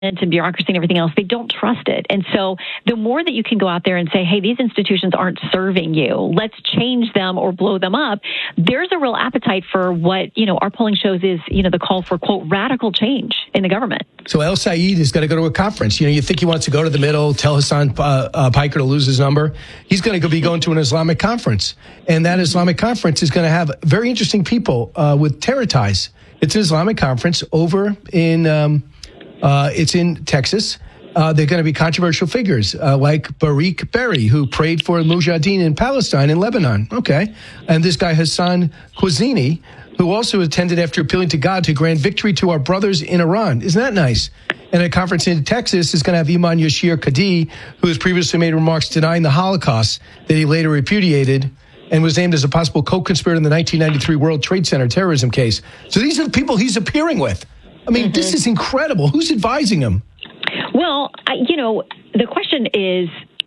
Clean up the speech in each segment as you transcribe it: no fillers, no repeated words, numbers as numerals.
and bureaucracy and everything else, they don't trust it. And so the more that you can go out there and say, hey, these institutions aren't serving you, let's change them or blow them up, there's a real appetite for what, our polling shows is, the call for, quote, radical change in the government. So El Said is going to go to a conference. You think he wants to go to the middle, tell Hassan Piker to lose his number. He's going to be going to an Islamic conference. And that Islamic conference is going to have very interesting people with terror ties. It's an Islamic conference over in... it's in Texas. They're going to be controversial figures like Barik Berry, who prayed for Mujahideen in Palestine and Lebanon. Okay. And this guy, Hassan Khwarizmi, who also attended after appealing to God to grant victory to our brothers in Iran. Isn't that nice? And a conference in Texas is going to have Iman Yashir Qadi, who has previously made remarks denying the Holocaust that he later repudiated and was named as a possible co-conspirator in the 1993 World Trade Center terrorism case. So these are the people he's appearing with. I mean, This is incredible. Who's advising him? Well, the question is,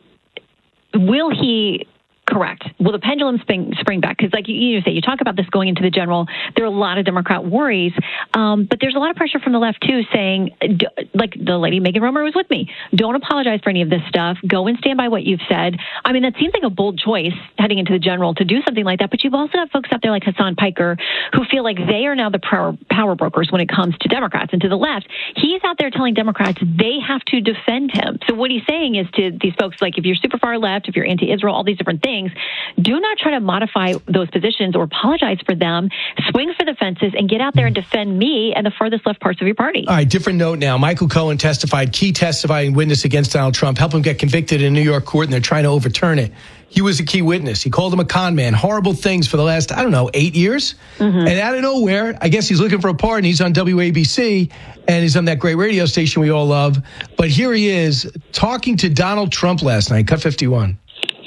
will he... Correct. Will the pendulum spring back? Because like you say, you talk about this going into the general, there are a lot of Democrat worries, but there's a lot of pressure from the left, too, saying, like the lady Megan Romer was with me, don't apologize for any of this stuff. Go and stand by what you've said. I mean, that seems like a bold choice heading into the general to do something like that, but you've also got folks out there like Hassan Piker who feel like they are now the power brokers when it comes to Democrats and to the left. He's out there telling Democrats they have to defend him. So what he's saying is to these folks, like if you're super far left, if you're anti-Israel, all these different things, do not try to modify those positions or apologize for them. Swing for the fences and get out there and defend me and the farthest left parts of your party. All right, different note now. Michael Cohen testified, key testifying witness against Donald Trump, helped him get convicted in a New York court, and they're trying to overturn it. He was a key witness. He called him a con man, horrible things for the last, 8 years. Mm-hmm. And out of nowhere, I guess he's looking for a pardon. He's on WABC, and he's on that great radio station we all love. But here he is talking to Donald Trump last night, Cut 51.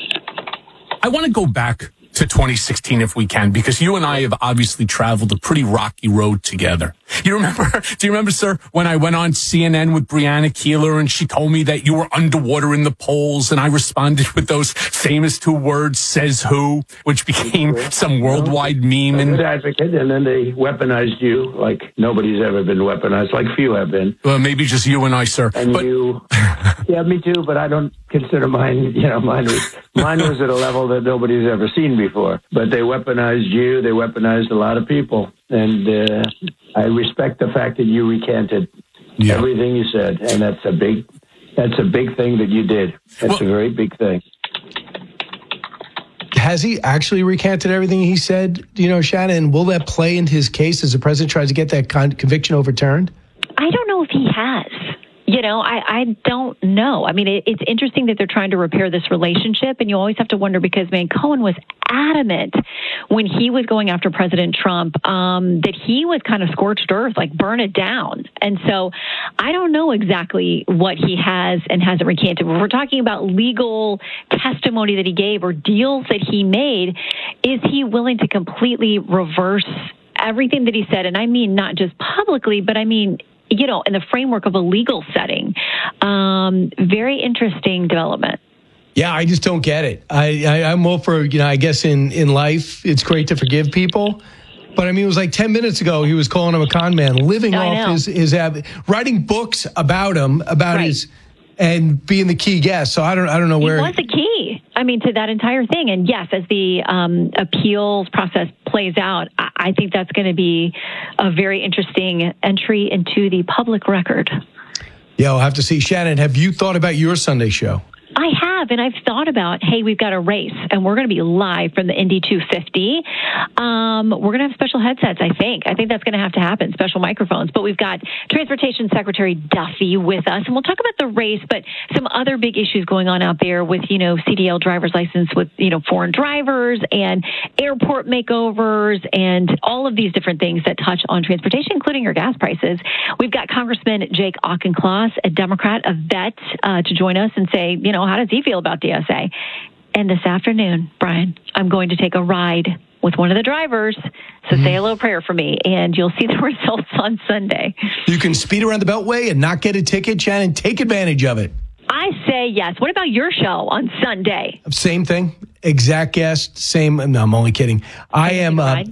I want to go back to 2016 if we can, because you and I have obviously traveled a pretty rocky road together. Do you remember, sir, when I went on CNN with Brianna Keeler and she told me that you were underwater in the polls, and I responded with those famous two words, says who, which became some worldwide meme. And advocate, and then they weaponized you like nobody's ever been weaponized, like few have been. Well, maybe just you and I, sir. And you, yeah, me too, but I don't consider mine, mine was at a level that nobody's ever seen before. But they weaponized you, they weaponized a lot of people. And I respect the fact that you recanted everything you said, and that's a big thing that you did. That's a very big thing. Has he actually recanted everything he said? Shannon, will that play into his case as the president tries to get that conviction overturned? I don't know if he has. I don't know. I mean, it's interesting that they're trying to repair this relationship, and you always have to wonder because, Cohen was adamant when he was going after President Trump that he was kind of scorched earth, like burn it down. And so I don't know exactly what he has and hasn't recanted. When we're talking about legal testimony that he gave or deals that he made, is he willing to completely reverse everything that he said? And I mean not just publicly, but I mean in the framework of a legal setting. Very interesting development. Yeah, I just don't get it. I'm all for, I guess in life, it's great to forgive people. But I mean, it was like 10 minutes ago, he was calling him a con man, living off his writing books about him, about his, and being the key guest. So I don't know where. He was the key, to that entire thing. And yes, as the appeals process plays out, I think that's going to be a very interesting entry into the public record. Yeah, I'll have to see. Shannon, have you thought about your Sunday show? I have, and I've thought about, hey, we've got a race, and we're going to be live from the Indy 250. We're going to have special headsets, I think. I think that's going to have to happen, special microphones. But we've got Transportation Secretary Duffy with us, and we'll talk about the race, but some other big issues going on out there with, CDL driver's license with, foreign drivers and airport makeovers and all of these different things that touch on transportation, including your gas prices. We've got Congressman Jake Auchincloss, a Democrat, a vet, to join us and say, how does he feel about DSA? And this afternoon, Brian, I'm going to take a ride with one of the drivers. So say a little prayer for me, and you'll see the results on Sunday. You can speed around the Beltway and not get a ticket, Shannon. Take advantage of it. I say yes. What about your show on Sunday? Same thing. Exact guest. Same. No, I'm only kidding. I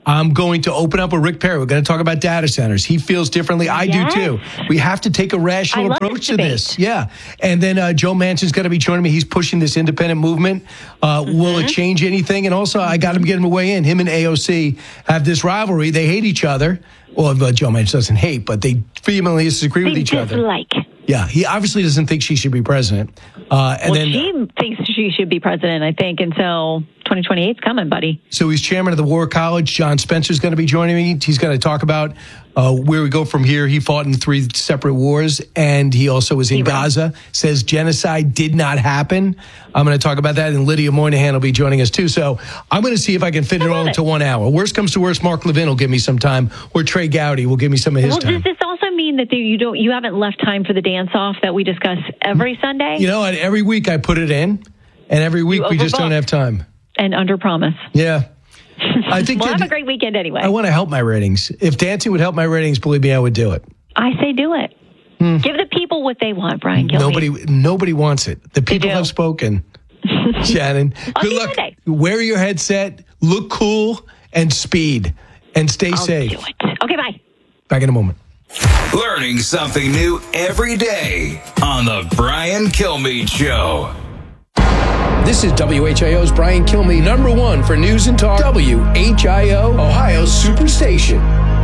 I'm going to open up with Rick Perry. We're going to talk about data centers. He feels differently. I do too. We have to take a rational approach to this. Yeah. And then Joe Manchin's going to be joining me. He's pushing this independent movement. Will it change anything? And also, I got him getting him way in. Him and AOC have this rivalry. They hate each other. Well, Joe Manchin doesn't hate, but they vehemently disagree with each other. Yeah, he obviously doesn't think she should be president. She thinks she should be president, I think, until 2028 is coming, buddy. So he's chairman of the War College. John Spencer's going to be joining me. He's going to talk about where we go from here. He fought in 3 separate wars, and he also was in Gaza. Says genocide did not happen. I'm going to talk about that, and Lydia Moynihan will be joining us, too. So I'm going to see if I can fit it all into 1 hour. Worst comes to worst, Mark Levin will give me some time, or Trey Gowdy will give me some of his time. Does this also mean that you haven't left time for the dance-off that we discuss every Sunday? You know, every week I put it in, and every week we just don't have time. And under-promise. Yeah. I think we'll have a great weekend anyway. I want to help my ratings. If dancing would help my ratings, believe me, I would do it. I say do it. Give the people what they want, Brian Kilmeade. Nobody wants it. The people have spoken. Shannon, good luck. Monday. Wear your headset, look cool, and speed. And stay safe. Do it. Okay, bye. Back in a moment. Learning something new every day on the Brian Kilmeade Show. This is WHIO's Brian Kilmeade, number 1 for news and talk. WHIO, Ohio's Superstation.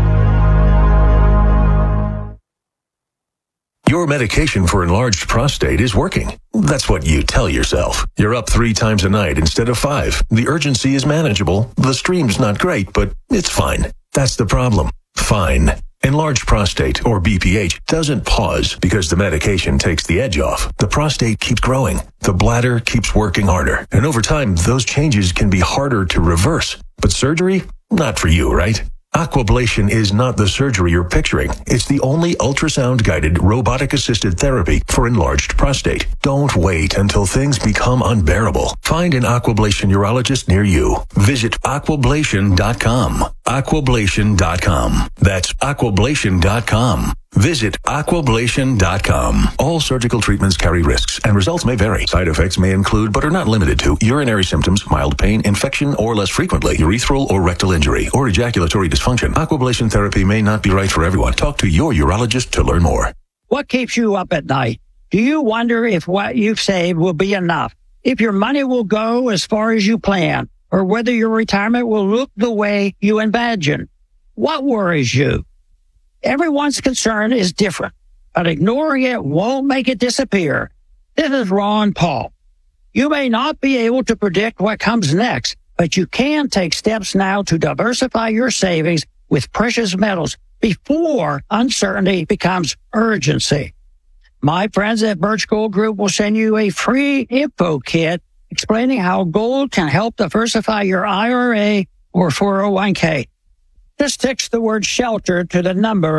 Your medication for enlarged prostate is working. That's what you tell yourself. You're up 3 times a night instead of 5. The urgency is manageable. The stream's not great, but it's fine. That's the problem. Fine. Enlarged prostate, or BPH, doesn't pause because the medication takes the edge off. The prostate keeps growing. The bladder keeps working harder. And over time, those changes can be harder to reverse. But surgery? Not for you, right? Aquablation is not the surgery you're picturing. It's the only ultrasound-guided, robotic-assisted therapy for enlarged prostate. Don't wait until things become unbearable. Find an Aquablation urologist near you. Visit aquablation.com. Aquablation.com. That's aquablation.com. Visit aquablation.com. All surgical treatments carry risks, and results may vary. Side effects may include, but are not limited to, urinary symptoms, mild pain, infection, or less frequently, urethral or rectal injury, or ejaculatory dysfunction. Aquablation therapy may not be right for everyone. Talk to your urologist to learn more. What keeps you up at night? Do you wonder if what you've saved will be enough? If your money will go as far as you plan? Or whether your retirement will look the way you imagine? What worries you? Everyone's concern is different, but ignoring it won't make it disappear. This is Ron Paul. You may not be able to predict what comes next, but you can take steps now to diversify your savings with precious metals before uncertainty becomes urgency. My friends at Birch Gold Group will send you a free info kit explaining how gold can help diversify your IRA or 401k. Just text the word shelter to the number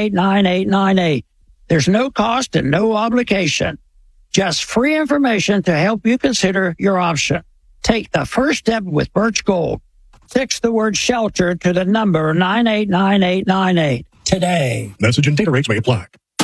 989898. There's no cost and no obligation. Just free information to help you consider your option. Take the first step with Birch Gold. Text the word shelter to the number 989898 today. Message and data rates may apply.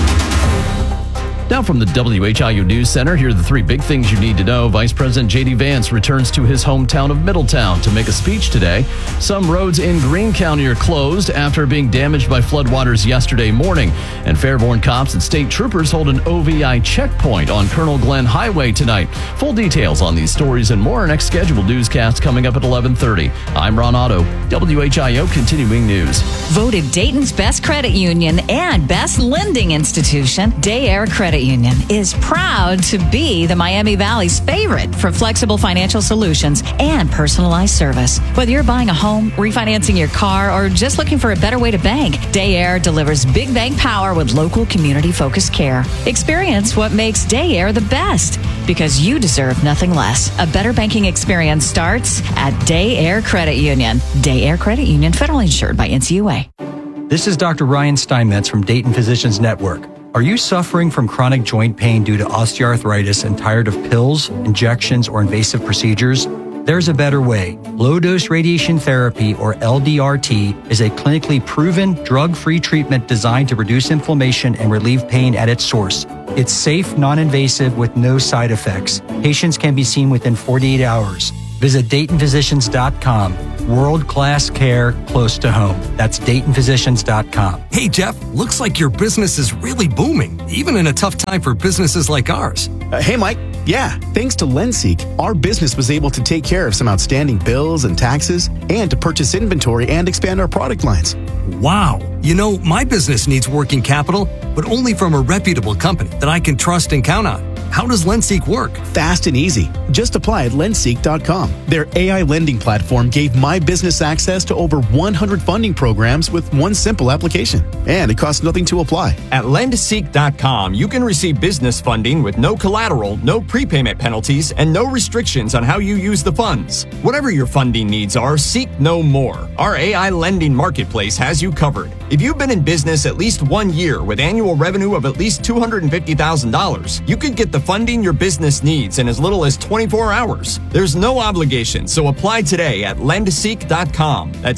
Now from the WHIO News Center, here are the 3 big things you need to know. Vice President J.D. Vance returns to his hometown of Middletown to make a speech today. Some roads in Greene County are closed after being damaged by floodwaters yesterday morning. And Fairborn cops and state troopers hold an OVI checkpoint on Colonel Glenn Highway tonight. Full details on these stories and more. Our next scheduled newscast coming up at 11:30. I'm Ron Otto, WHIO Continuing News. Voted Dayton's best credit union and best lending institution, Day Air Credit Union is proud to be the Miami Valley's favorite for flexible financial solutions and personalized service. Whether you're buying a home, refinancing your car, or just looking for a better way to bank, Day Air delivers big bank power with local community-focused care. Experience what makes Day Air the best, because you deserve nothing less. A better banking experience starts at Day Air Credit Union. Day Air Credit Union, federally insured by NCUA. This is Dr. Ryan Steinmetz from Dayton Physicians Network. Are you suffering from chronic joint pain due to osteoarthritis and tired of pills, injections, or invasive procedures? There's a better way. Low-dose radiation therapy, or LDRT, is a clinically proven, drug-free treatment designed to reduce inflammation and relieve pain at its source. It's safe, non-invasive, with no side effects. Patients can be seen within 48 hours. Visit DaytonPhysicians.com. world-class care close to home. That's DaytonPhysicians.com. Hey, Jeff, looks like your business is really booming, even in a tough time for businesses like ours. Hey, Mike. Yeah, thanks to Lenseek, our business was able to take care of some outstanding bills and taxes and to purchase inventory and expand our product lines. Wow. You know, my business needs working capital, but only from a reputable company that I can trust and count on. How does Lenseek work? Fast and easy. Just apply at Lenseek.com. Their AI lending platform gave my business access to over 100 funding programs with one simple application. And it costs nothing to apply. At Lenseek.com, you can receive business funding with no collateral, no prepayment penalties, and no restrictions on how you use the funds. Whatever your funding needs are, seek no more. Our AI lending marketplace has you covered. If you've been in business at least 1 year with annual revenue of at least $250,000, you could get the funding your business needs in as little as 24 hours. There's no obligation, so apply today at Lenseek.com. That's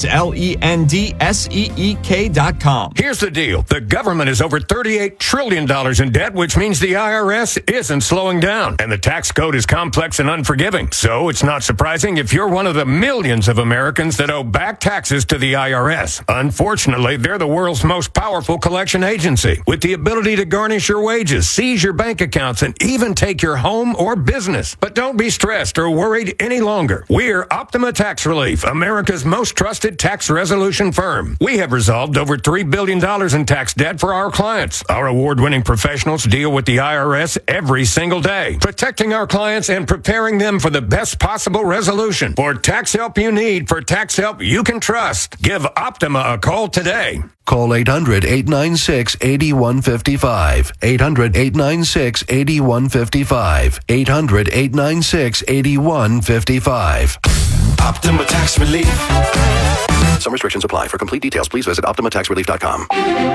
LENDSEEK.com. Here's the deal. The government is over $38 trillion in debt, which means the IRS isn't slowing down. And the tax code is complex and unforgiving. So it's not surprising if you're one of the millions of Americans that owe back taxes to the IRS. Unfortunately, they're the world's most powerful collection agency with the ability to garnish your wages, seize your bank accounts, and even take your home or business. But don't be stressed or worried any longer. We're Optima Tax Relief, America's most trusted tax resolution firm. We have resolved over $3 billion in tax debt for our clients. Our award-winning professionals deal with the IRS every single day, protecting our clients and preparing them for the best possible resolution. For tax help you need, for tax help you can trust, give Optima a call today. Call 800-896-8155. 800-896-8155. 800-896-8155. Optima Tax Relief. Some restrictions apply. For complete details, please visit OptimaTaxRelief.com.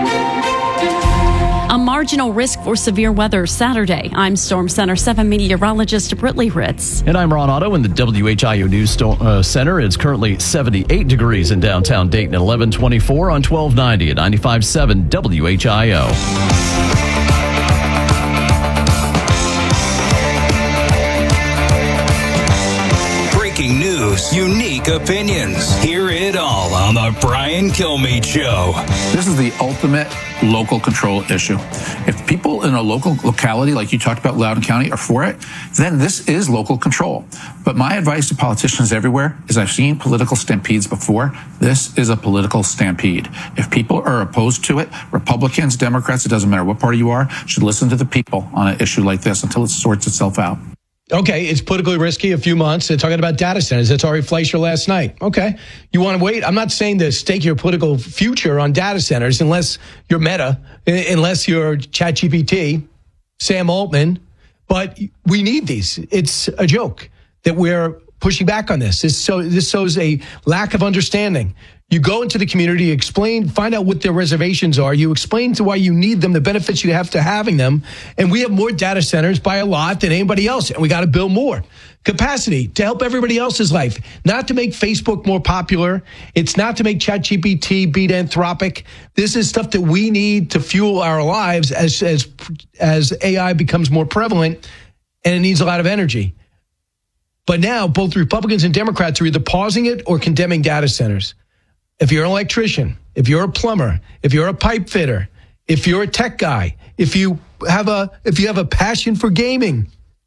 A marginal risk for severe weather Saturday. I'm Storm Center 7 meteorologist Britley Ritz. And I'm Ron Otto in the WHIO News Center. It's currently 78 degrees in downtown Dayton, 1124 on 1290 at 95.7 WHIO. Breaking news, unique opinions. Hear it all on the Brian Kilmeade Show. This is the ultimate local control issue. If people in a local locality, like you talked about Loudoun County, are for it, then this is local control. But my advice to politicians everywhere is I've seen political stampedes before. This is a political stampede. If people are opposed to it, Republicans, Democrats, it doesn't matter what party you are, should listen to the people on an issue like this until it sorts itself out. Okay, it's politically risky a few months. They're talking about data centers. That's Ari Fleischer last night. Okay, you want to wait? I'm not saying to stake your political future on data centers unless you're Meta, unless you're ChatGPT, Sam Altman. But we need these. It's a joke that we're pushing back on this. This shows a lack of understanding. You go into the community, explain, find out what their reservations are. You explain to why you need them, the benefits you have to having them. And we have more data centers by a lot than anybody else. And we got to build more capacity to help everybody else's life, not to make Facebook more popular. It's not to make ChatGPT beat Anthropic. This is stuff that we need to fuel our lives as AI becomes more prevalent, and it needs a lot of energy. But now both Republicans and Democrats are either pausing it or condemning data centers. If you're an electrician, if you're a plumber, if you're a pipe fitter, if you're a tech guy, if you have a passion for gaming,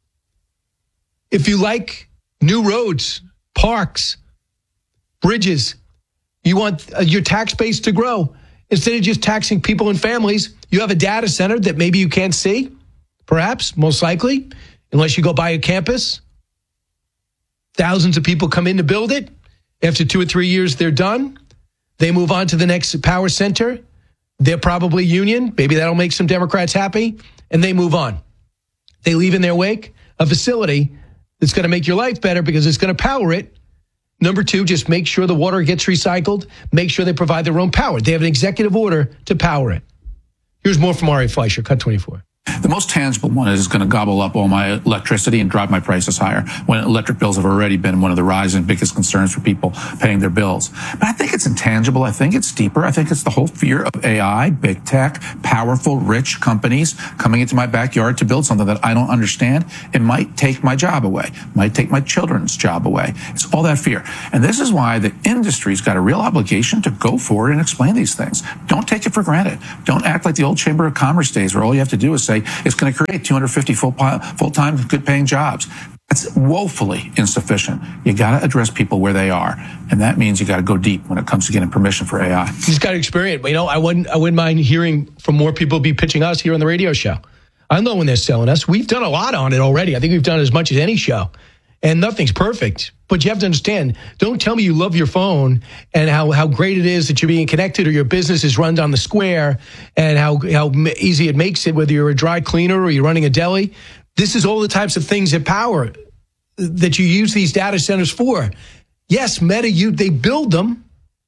if you like new roads, parks, bridges, you want your tax base to grow. Instead of just taxing people and families, you have a data center that maybe you can't see, perhaps, most likely, unless you go buy a campus. Thousands of people come in to build it. After 2 or 3 years, they're done. They move on to the next power center. They're probably union. Maybe that'll make some Democrats happy. And they move on. They leave in their wake a facility that's going to make your life better because it's going to power it. Number 2, just make sure the water gets recycled. Make sure they provide their own power. They have an executive order to power it. Here's more from Ari Fleischer, Cut 24. The most tangible one is going to gobble up all my electricity and drive my prices higher when electric bills have already been one of the rising biggest concerns for people paying their bills. But I think it's intangible. I think it's deeper. I think it's the whole fear of AI, big tech, powerful, rich companies coming into my backyard to build something that I don't understand. It might take my job away, might take my children's job away. It's all that fear. And this is why the industry's got a real obligation to go forward and explain these things. Don't take it for granted. Don't act like the old Chamber of Commerce days where all you have to do is say, it's going to create 250 full-time, good-paying jobs. That's woefully insufficient. You got to address people where they are, and that means you got to go deep when it comes to getting permission for AI. You just got to experience. You know, I wouldn't mind hearing from more people be pitching us here on the radio show. I know when they're selling us. We've done a lot on it already. I think we've done as much as any show, and nothing's perfect. But you have to understand, don't tell me you love your phone and how great it is that you're being connected or your business is run down the square and how easy it makes it, whether you're a dry cleaner or you're running a deli. This is all the types of things that power that you use these data centers for. Yes, Meta, they build them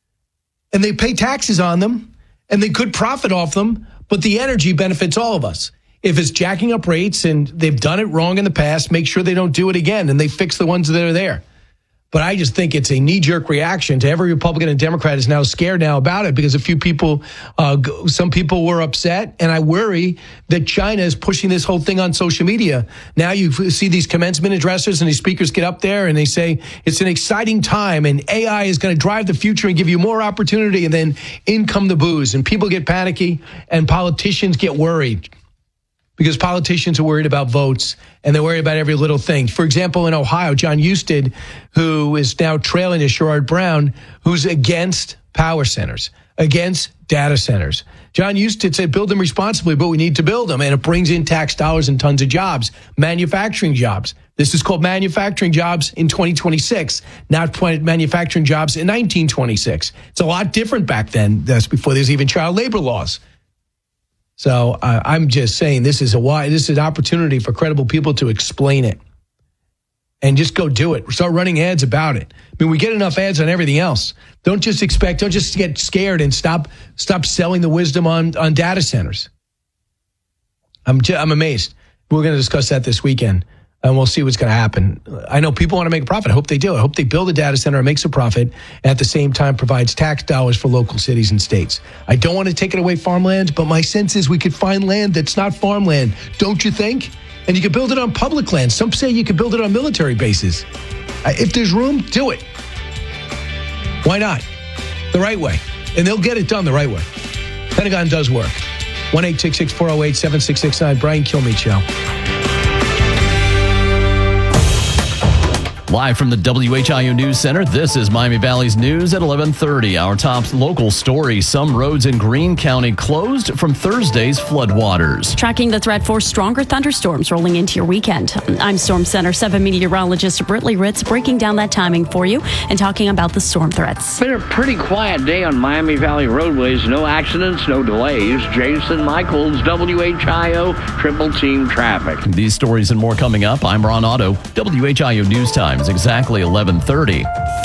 and they pay taxes on them and they could profit off them, but the energy benefits all of us. If it's jacking up rates and they've done it wrong in the past, make sure they don't do it again and they fix the ones that are there. But I just think it's a knee-jerk reaction to every Republican and Democrat is now scared now about it because a few people, some people were upset. And I worry that China is pushing this whole thing on social media. Now you see these commencement addresses and these speakers get up there and they say it's an exciting time and AI is going to drive the future and give you more opportunity. And then in come the booze and people get panicky and politicians get worried. Because politicians are worried about votes and they're worried about every little thing. For example, in Ohio, John Husted, who is now trailing to Sherrod Brown, who's against power centers, against data centers. John Husted said, build them responsibly, but we need to build them. And it brings in tax dollars and tons of jobs, manufacturing jobs. This is called manufacturing jobs in 2026, not manufacturing jobs in 1926. It's a lot different back then. That's before there's even child labor laws. So I'm just saying this is an opportunity for credible people to explain it and just go do it. Start running ads about it. I mean, we get enough ads on everything else. Don't just get scared and stop selling the wisdom on data centers. I'm amazed. We're going to discuss that this weekend. And we'll see what's going to happen. I know people want to make a profit. I hope they do. I hope they build a data center and makes a profit and at the same time provides tax dollars for local cities and states. I don't want to take it away farmland, but my sense is we could find land that's not farmland. Don't you think? And you could build it on public land. Some say you could build it on military bases. If there's room, do it. Why not? The right way. And they'll get it done the right way. Pentagon does work. 1-866-408-7669. Brian Kilmeade Show. Live from the WHIO News Center, this is Miami Valley's News at 11:30. Our top local story, some roads in Greene County closed from Thursday's floodwaters. Tracking the threat for stronger thunderstorms rolling into your weekend. I'm Storm Center 7 meteorologist Britley Ritz breaking down that timing for you and talking about the storm threats. It's been a pretty quiet day on Miami Valley roadways. No accidents, no delays. Jason Michaels, WHIO Triple Team Traffic. These stories and more coming up. I'm Ron Otto, WHIO News Time. Exactly 11:30.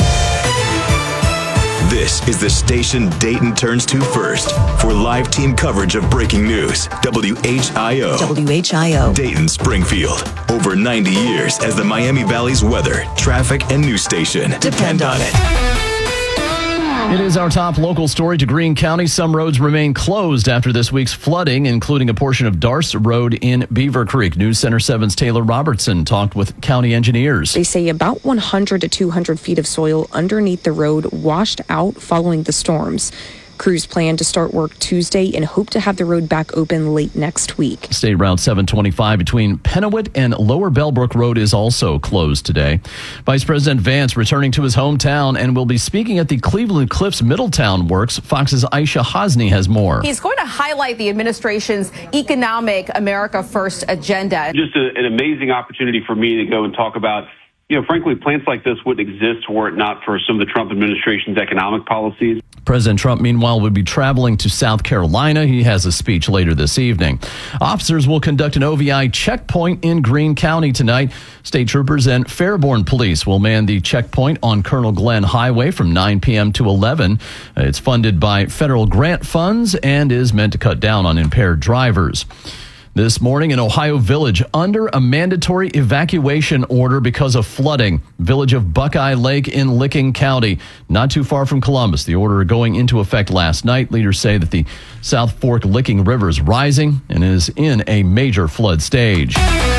This is the station Dayton turns to first for live team coverage of breaking news. WHIO. WHIO. Dayton Springfield. Over 90 years as the Miami Valley's weather, traffic, and news station. Depend on it. It is our top local story to Greene County. Some roads remain closed after this week's flooding, including a portion of Darce Road in Beaver Creek. News Center 7's Taylor Robertson talked with county engineers. They say about 100 to 200 feet of soil underneath the road washed out following the storms. Crews plan to start work Tuesday and hope to have the road back open late next week. State Route 725 between Pennewitt and Lower Bellbrook Road is also closed today. Vice President Vance returning to his hometown and will be speaking at the Cleveland Cliffs Middletown Works. Fox's Aisha Hosni has more. He's going to highlight the administration's economic America First agenda. Just an amazing opportunity for me to go and talk about, frankly, plants like this wouldn't exist were it not for some of the Trump administration's economic policies. President Trump, meanwhile, would be traveling to South Carolina. He has a speech later this evening. Officers will conduct an OVI checkpoint in Greene County tonight. State troopers and Fairborn police will man the checkpoint on Colonel Glenn Highway from 9 p.m. to 11. It's funded by federal grant funds and is meant to cut down on impaired drivers. This morning, an Ohio village under a mandatory evacuation order because of flooding. Village of Buckeye Lake in Licking County, not too far from Columbus. The order going into effect last night. Leaders say that the South Fork Licking River is rising and is in a major flood stage.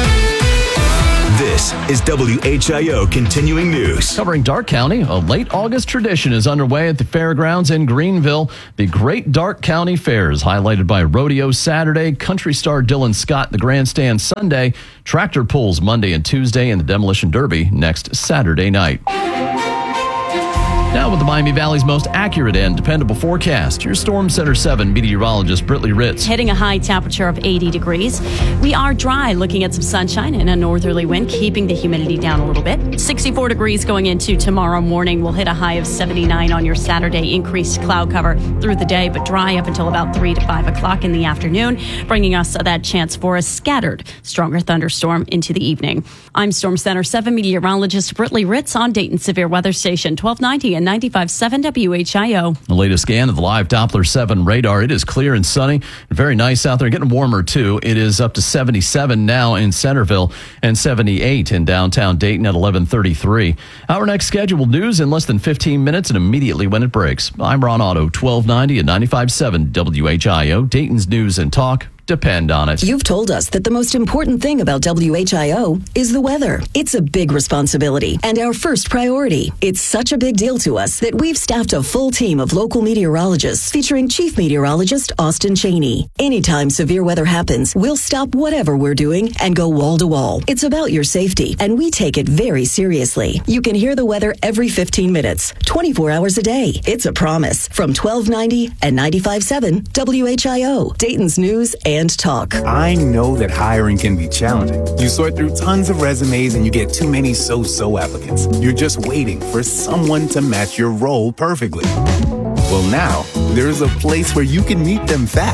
This is WHIO Continuing News. Covering Darke County, a late August tradition is underway at the fairgrounds in Greenville. The Great Darke County Fair is highlighted by rodeo Saturday, country star Dylan Scott, the grandstand Sunday, tractor pulls Monday and Tuesday, and the demolition derby next Saturday night. Now with the Miami Valley's most accurate and dependable forecast, your Storm Center 7 meteorologist Britley Ritz. Hitting a high temperature of 80 degrees. We are dry, looking at some sunshine and a northerly wind, keeping the humidity down a little bit. 64 degrees going into tomorrow morning. We'll hit a high of 79 on your Saturday. Increased cloud cover through the day, but dry up until about 3 to 5 o'clock in the afternoon, bringing us that chance for a scattered, stronger thunderstorm into the evening. I'm Storm Center 7 meteorologist Britley Ritz on Dayton's Severe Weather Station, 1290 and 95.7 WHIO. The latest scan of the live Doppler 7 radar. It is clear and sunny. Very nice out there. Getting warmer, too. It is up to 77 now in Centerville and 78 in downtown Dayton at 11:33. Our next scheduled news in less than 15 minutes and immediately when it breaks. I'm Ron Otto, 1290 and 95.7 WHIO. Dayton's News and Talk. Depend on it. You've told us that the most important thing about WHIO is the weather. It's a big responsibility and our first priority. It's such a big deal to us that we've staffed a full team of local meteorologists featuring Chief Meteorologist Austin Cheney. Anytime severe weather happens, we'll stop whatever we're doing and go wall to wall. It's about your safety, and we take it very seriously. You can hear the weather every 15 minutes, 24 hours a day. It's a promise from 1290 and 95.7 WHIO, Dayton's News and Talk. I know that hiring can be challenging. You sort through tons of resumes and you get too many so-so applicants. You're just waiting for someone to match your role perfectly. Well, now there's a place where you can meet them fast.